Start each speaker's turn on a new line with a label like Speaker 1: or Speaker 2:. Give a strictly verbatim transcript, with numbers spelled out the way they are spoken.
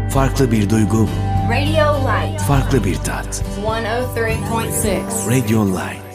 Speaker 1: Farklı bir duygu,
Speaker 2: Radio Light.
Speaker 1: farklı bir tat.
Speaker 2: one oh three point six.
Speaker 1: Radio Light.